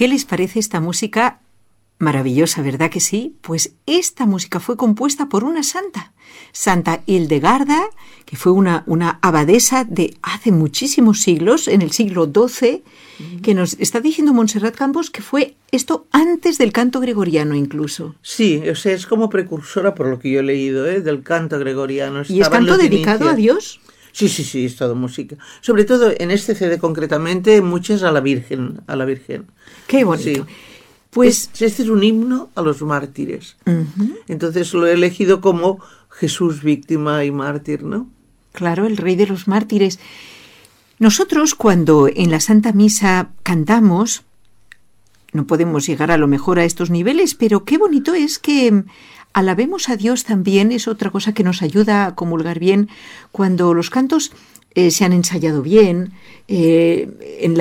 ¿Qué les parece esta música? Maravillosa, ¿verdad que sí? Pues esta música fue compuesta por una santa, Santa Hildegarda, que fue una abadesa de hace muchísimos siglos, en el siglo XII, que nos está diciendo Montserrat Campos que fue esto antes del canto gregoriano incluso. Sí, o sea, es como precursora, por lo que yo he leído, del canto gregoriano. ¿Y es canto dedicado a Dios? Sí, es todo música. Sobre todo en este CD concretamente, muchas a la Virgen. Qué bonito. Sí. Pues este es un himno a los mártires. Uh-huh. Entonces lo he elegido como Jesús víctima y mártir, ¿no? Claro, el rey de los mártires. Nosotros cuando en la Santa Misa cantamos, no podemos llegar a lo mejor a estos niveles, pero qué bonito es que alabemos a Dios también, es otra cosa que nos ayuda a comulgar bien cuando los cantos se han ensayado bien, en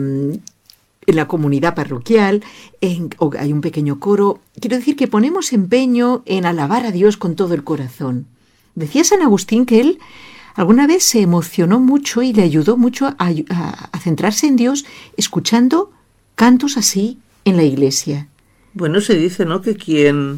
la comunidad parroquial, hay un pequeño coro. Quiero decir que ponemos empeño en alabar a Dios con todo el corazón. Decía San Agustín que él alguna vez se emocionó mucho y le ayudó mucho a centrarse en Dios escuchando cantos así en la iglesia. Bueno, se dice, ¿no?, que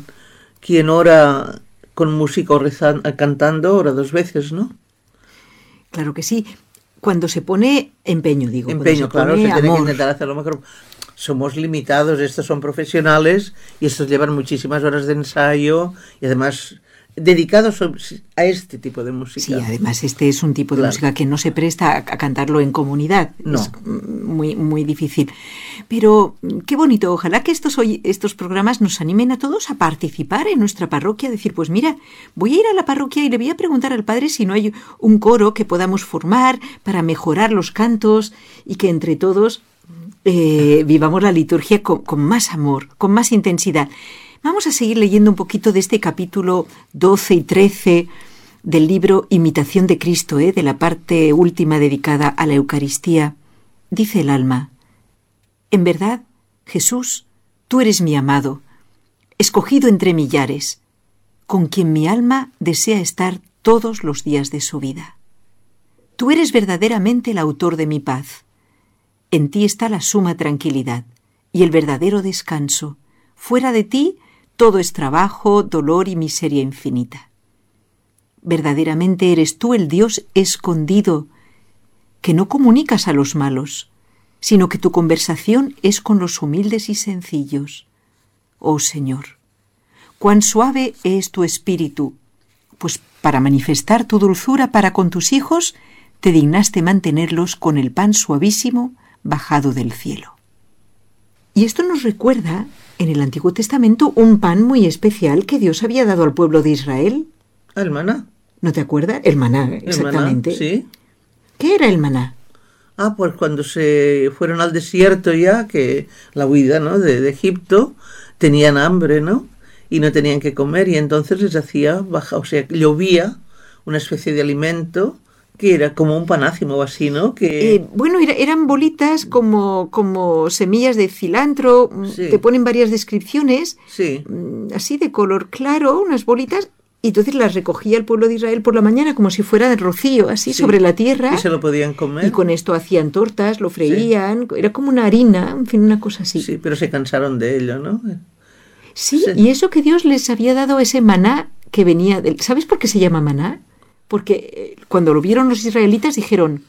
quien ora con música o cantando, ora dos veces, ¿no? Claro que sí. Cuando se pone empeño, digo. Empeño, claro, se tiene que intentar hacerlo mejor. Somos limitados, estos son profesionales y estos llevan muchísimas horas de ensayo y además dedicados a este tipo de música. Sí, además este es un tipo de música que no se presta a cantarlo en comunidad. No. Es muy, muy difícil. Pero qué bonito, ojalá que estos programas nos animen a todos a participar en nuestra parroquia, decir, pues mira, voy a ir a la parroquia y le voy a preguntar al padre si no hay un coro que podamos formar para mejorar los cantos y que entre todos vivamos la liturgia con más amor, con más intensidad. Vamos a seguir leyendo un poquito de este capítulo 12 y 13 del libro Imitación de Cristo, de la parte última dedicada a la Eucaristía. Dice el alma: en verdad, Jesús, tú eres mi amado, escogido entre millares, con quien mi alma desea estar todos los días de su vida. Tú eres verdaderamente el autor de mi paz. En ti está la suma tranquilidad y el verdadero descanso. Fuera de ti, todo es trabajo, dolor y miseria infinita. Verdaderamente eres tú el Dios escondido, que no comunicas a los malos, sino que tu conversación es con los humildes y sencillos. Oh Señor, cuán suave es tu espíritu, pues para manifestar tu dulzura para con tus hijos, te dignaste mantenerlos con el pan suavísimo bajado del cielo. Y esto nos recuerda, en el Antiguo Testamento, un pan muy especial que Dios había dado al pueblo de Israel. ¿El maná? ¿No te acuerdas? El maná, exactamente. El maná, sí. ¿Qué era el maná? Pues cuando se fueron al desierto ya, que la huida, ¿no?, de Egipto, tenían hambre, ¿no?, y no tenían que comer, y entonces les hacía llovía una especie de alimento que era como un panácimo o así, ¿no? Eran bolitas como semillas de cilantro, sí. Te ponen varias descripciones, sí, así de color claro, unas bolitas, y entonces las recogía el pueblo de Israel por la mañana como si fuera de rocío, así sí. sobre la tierra. Y se lo podían comer. Y con esto hacían tortas, lo freían, era como una harina, en fin, una cosa así. Sí, pero se cansaron de ello, ¿no? Sí, y eso que Dios les había dado, ese maná que venía del... ¿Sabes por qué se llama maná? Porque cuando lo vieron los israelitas dijeron,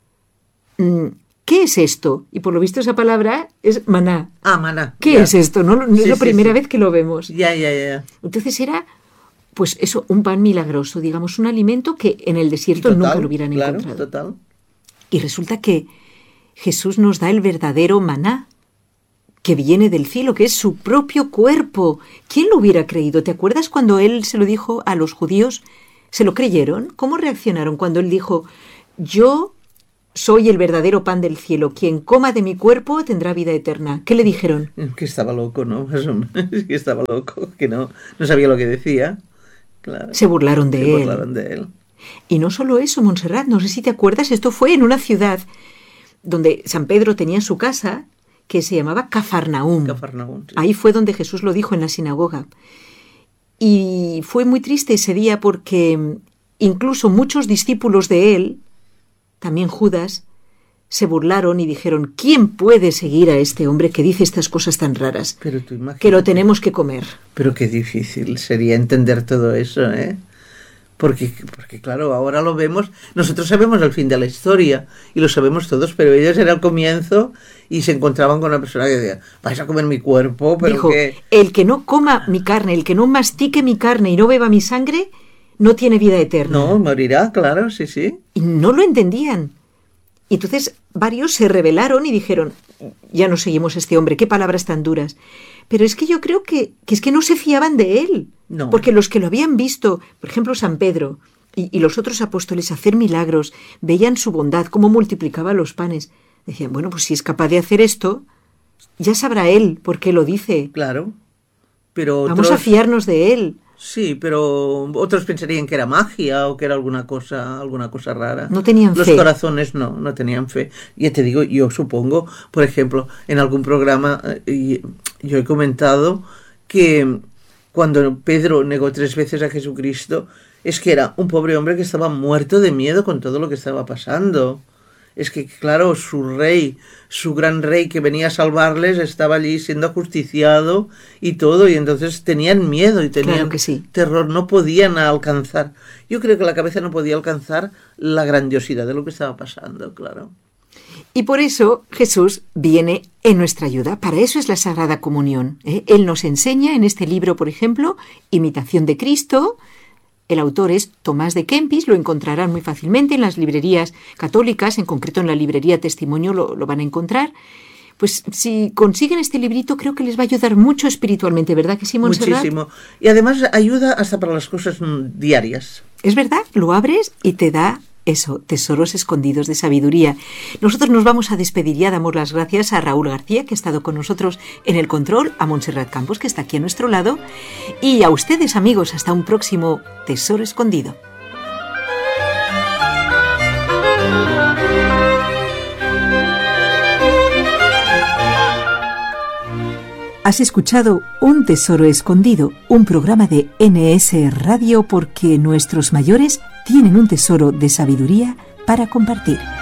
¿qué es esto? Y por lo visto esa palabra es maná. Maná. ¿Qué es esto? No es la primera vez que lo vemos. Ya. Entonces era, pues eso, un pan milagroso, digamos, un alimento que en el desierto nunca lo hubieran encontrado. Total. Y resulta que Jesús nos da el verdadero maná, que viene del cielo, que es su propio cuerpo. ¿Quién lo hubiera creído? ¿Te acuerdas cuando él se lo dijo a los judíos? ¿Se lo creyeron? ¿Cómo reaccionaron cuando él dijo, yo soy el verdadero pan del cielo, quien coma de mi cuerpo tendrá vida eterna? ¿Qué le dijeron? Que estaba loco, ¿no? Que estaba loco, que no sabía lo que decía. Claro. Se burlaron de él. Y no solo eso, Montserrat, no sé si te acuerdas, esto fue en una ciudad donde San Pedro tenía su casa, que se llamaba Cafarnaúm. Sí. Ahí fue donde Jesús lo dijo en la sinagoga. Y fue muy triste ese día porque incluso muchos discípulos de él, también Judas, se burlaron y dijeron: ¿quién puede seguir a este hombre que dice estas cosas tan raras? Pero tú imagínate, que lo tenemos que comer. Pero qué difícil sería entender todo eso, ¿eh? Porque claro, ahora lo vemos, nosotros sabemos el fin de la historia y lo sabemos todos, pero ellos era el comienzo y se encontraban con una persona que decía: vais a comer mi cuerpo, pero dijo, que... el que no coma mi carne, el que no mastique mi carne y no beba mi sangre, no tiene vida eterna. No, morirá, claro, sí, sí. Y no lo entendían. Y entonces varios se rebelaron y dijeron: ya no seguimos a este hombre, qué palabras tan duras. Pero es que yo creo que es que no se fiaban de él. No. Porque los que lo habían visto, por ejemplo San Pedro y los otros apóstoles hacer milagros, veían su bondad, cómo multiplicaba los panes. Decían: bueno, pues si es capaz de hacer esto, ya sabrá él por qué lo dice. Claro. Pero Vamos a fiarnos de él. Sí, pero otros pensarían que era magia o que era alguna cosa rara. No tenían Los fe. Los corazones no tenían fe. Ya te digo, yo supongo, por ejemplo, en algún programa yo he comentado que cuando Pedro negó 3 veces a Jesucristo, es que era un pobre hombre que estaba muerto de miedo con todo lo que estaba pasando. Es que, claro, su rey, su gran rey que venía a salvarles, estaba allí siendo ajusticiado y todo, y entonces tenían miedo y tenían claro que sí. terror, no podían alcanzar. Yo creo que la cabeza no podía alcanzar la grandiosidad de lo que estaba pasando, claro. Y por eso Jesús viene en nuestra ayuda. Para eso es la Sagrada Comunión, ¿eh? Él nos enseña en este libro, por ejemplo, Imitación de Cristo. El autor es Tomás de Kempis, lo encontrarán muy fácilmente en las librerías católicas, en concreto en la librería Testimonio lo van a encontrar. Pues si consiguen este librito, creo que les va a ayudar mucho espiritualmente, ¿verdad que sí, Montserrat? Muchísimo. Y además ayuda hasta para las cosas diarias. Es verdad, lo abres y te da eso, tesoros escondidos de sabiduría. Nosotros nos vamos a despedir. Ya damos las gracias a Raúl García, que ha estado con nosotros en el control, a Montserrat Campos, que está aquí a nuestro lado, y a ustedes, amigos, hasta un próximo Tesoro Escondido. Has escuchado Un Tesoro Escondido, un programa de NS Radio, porque nuestros mayores tienen un tesoro de sabiduría para compartir.